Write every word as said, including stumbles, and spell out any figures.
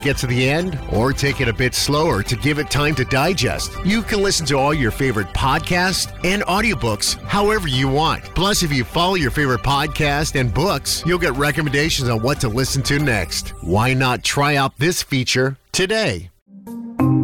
get to the end or take it a bit slower to give it time to digest. You can listen to all your favorite podcasts and audiobooks however you want. Plus, if you follow your favorite podcast and books, you'll get recommendations on what to listen to next. Why not try out this feature today?